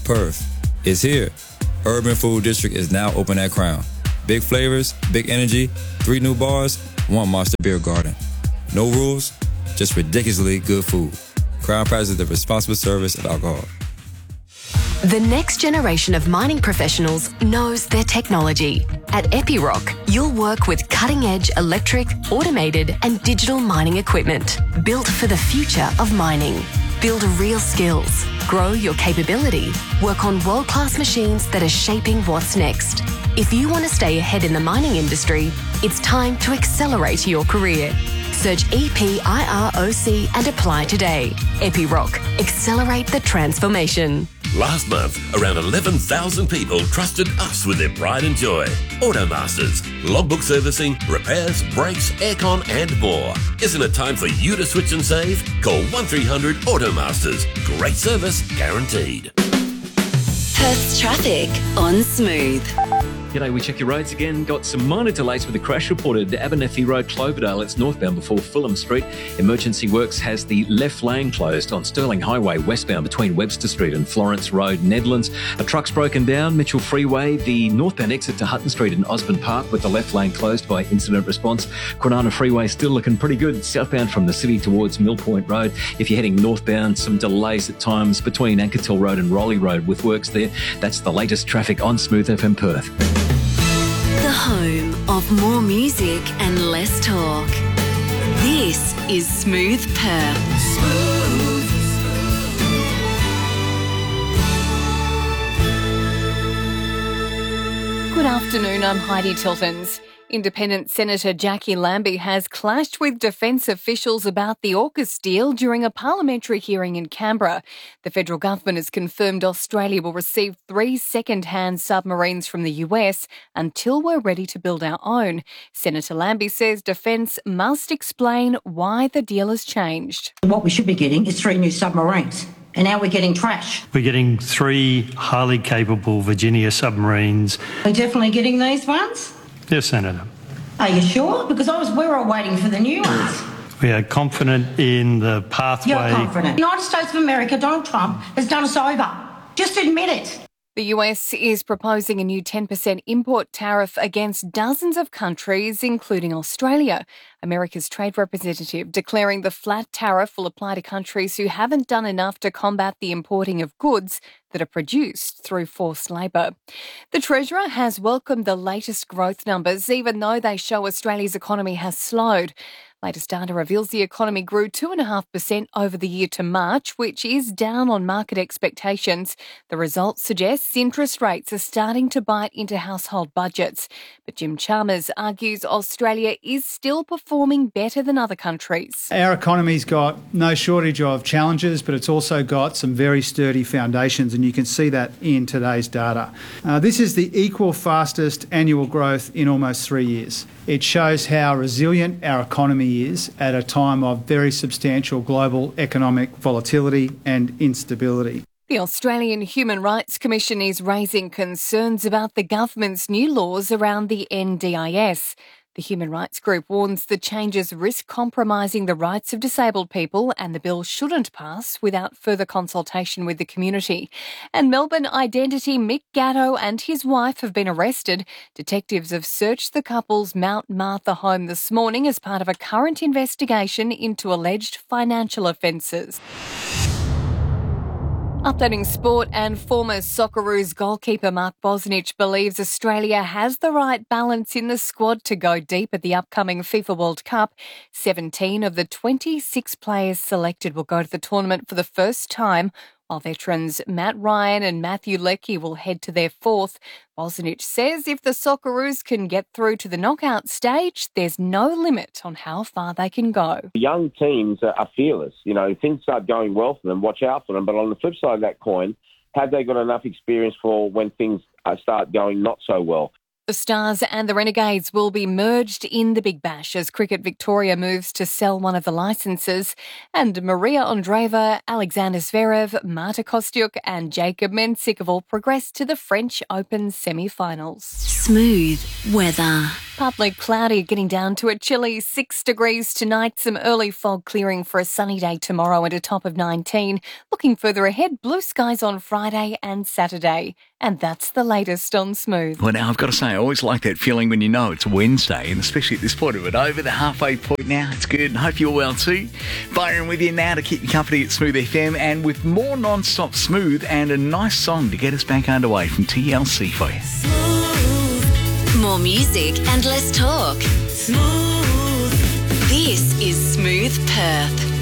Perth is here. Urban Food District is now open at Crown. Big flavors, big energy, 3 new bars, 1 Monster Beer Garden. No rules, just ridiculously good food. Crown practices the responsible service of alcohol. The next generation of mining professionals knows their technology. At Epiroc, you'll work with cutting-edge electric, automated and digital mining equipment built for the future of mining. Build real skills, grow your capability, work on world-class machines that are shaping what's next. If you want to stay ahead in the mining industry, it's time to accelerate your career. Search EPIROC and apply today. Epiroc, accelerate the transformation. Last month, around 11,000 people trusted us with their pride and joy. Automasters, logbook servicing, repairs, brakes, aircon and more. Isn't it time for you to switch and save? Call 1300 Automasters. Great service guaranteed. Perth's traffic on Smooth. G'day, we check your roads again. Got some minor delays with the crash reported. Abernethy Road, Cloverdale, it's northbound before Fulham Street. Emergency Works has the left lane closed on Stirling Highway westbound between Webster Street and Florence Road, Nedlands. A truck's broken down. Mitchell Freeway, the northbound exit to Hutton Street and Osborne Park with the left lane closed by incident response. Kwinana Freeway still looking pretty good southbound from the city towards Mill Point Road. If you're heading northbound, some delays at times between Ankertil Road and Rowley Road with works there. That's the latest traffic on Smooth FM Perth. The home of more music and less talk. This is Smooth Perth. Smooth. Good afternoon, I'm Heidi Tiltons. Independent Senator Jackie Lambie has clashed with defence officials about the AUKUS deal during a parliamentary hearing in Canberra. The federal government has confirmed Australia will receive 3 second-hand submarines from the US until we're ready to build our own. Senator Lambie says defence must explain why the deal has changed. What we should be getting is 3 new submarines. And now we're getting trash. We're getting 3 highly capable Virginia submarines. We're definitely getting these ones? Yes, Senator. Are you sure? Because we were all waiting for the new ones. We are confident in the pathway. You're confident. The United States of America, Donald Trump, has done us over. Just admit it. The US is proposing a new 10% import tariff against dozens of countries, including Australia. America's trade representative declaring the flat tariff will apply to countries who haven't done enough to combat the importing of goods that are produced through forced labour. The Treasurer has welcomed the latest growth numbers, even though they show Australia's economy has slowed. Latest data reveals the economy grew 2.5% over the year to March, which is down on market expectations. The results suggests interest rates are starting to bite into household budgets. But Jim Chalmers argues Australia is still performing better than other countries. Our economy's got no shortage of challenges, but it's also got some very sturdy foundations, and you can see that in today's data. This is the equal fastest annual growth in almost 3 years. It shows how resilient our economy is at a time of very substantial global economic volatility and instability. The Australian Human Rights Commission is raising concerns about the government's new laws around the NDIS. The Human Rights Group warns the changes risk compromising the rights of disabled people and the bill shouldn't pass without further consultation with the community. And Melbourne identity Mick Gatto and his wife have been arrested. Detectives have searched the couple's Mount Martha home this morning as part of a current investigation into alleged financial offences. Updating sport, and former Socceroos goalkeeper Mark Bosnich believes Australia has the right balance in the squad to go deep at the upcoming FIFA World Cup. 17 of the 26 players selected will go to the tournament for the first time, while veterans Matt Ryan and Matthew Leckie will head to their fourth. Bosnich says if the Socceroos can get through to the knockout stage, there's no limit on how far they can go. Young teams are fearless. You know, things start going well for them, watch out for them. But on the flip side of that coin, have they got enough experience for when things start going not so well? The Stars and the Renegades will be merged in the Big Bash as Cricket Victoria moves to sell one of the licences. And Maria Andreeva, Alexander Zverev, Marta Kostyuk and Jacob Mensik have all progressed to the French Open semi-finals. Smooth weather. Partly cloudy, getting down to a chilly 6 degrees tonight. Some early fog clearing for a sunny day tomorrow and a top of 19. Looking further ahead, blue skies on Friday and Saturday. And that's the latest on Smooth. Well, now, I've got to say, I always like that feeling when you know it's Wednesday, and especially at this point of it, over the halfway point now. It's good, and hope you're well too. Byron with you now to keep you company at Smooth FM, and with more non-stop smooth and a nice song to get us back underway from TLC for you. Smooth. More music and less talk. Smooth. This is Smooth Perth.